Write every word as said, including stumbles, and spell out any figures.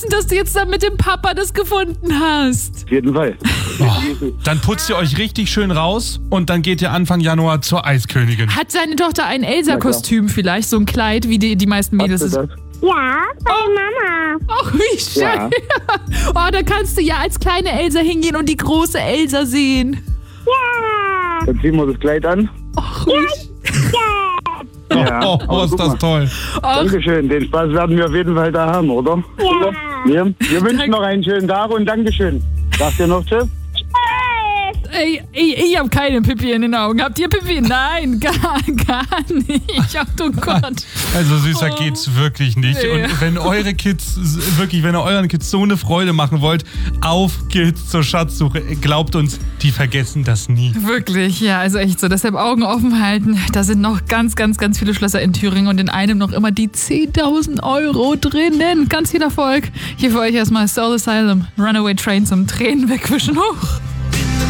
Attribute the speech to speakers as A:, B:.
A: wissen, dass du jetzt dann mit dem Papa das gefunden hast.
B: Auf jeden Fall.
C: Oh, dann putzt ihr euch richtig schön raus und dann geht ihr Anfang Januar zur Eiskönigin.
A: Hat seine Tochter ein Elsa-Kostüm vielleicht, so ein Kleid, wie die, die meisten Mädels es.
D: Ja, bei oh. Mama.
A: Ach, wie schön. Ja. Oh, da kannst du ja als kleine Elsa hingehen und die große Elsa sehen.
D: Ja.
B: Dann ziehen wir das Kleid an.
A: Ach,
D: ja.
A: ja.
C: Ja, oh, oh, ist das toll.
A: Ach.
B: Dankeschön, den Spaß werden wir auf jeden Fall da haben, oder?
D: Ja.
B: Wir, wir wünschen noch einen schönen Tag und Dankeschön. Sagt ihr noch Tschüss?
A: Ey, ey, ich hab keine Pipi in den Augen. Habt ihr Pipi? Nein, gar, gar nicht. Ach du Gott.
C: Also süßer oh. geht's wirklich nicht.
A: Nee.
C: Und wenn eure Kids, wirklich, wenn ihr euren Kids so eine Freude machen wollt, auf geht's zur Schatzsuche. Glaubt uns, die vergessen das nie.
A: Wirklich, ja, also echt so. Deshalb Augen offen halten. Da sind noch ganz, ganz, ganz viele Schlösser in Thüringen und in einem noch immer die zehntausend Euro drinnen. Ganz viel Erfolg. Hier für euch erstmal Soul Asylum, Runaway Train zum Tränen wegwischen hoch.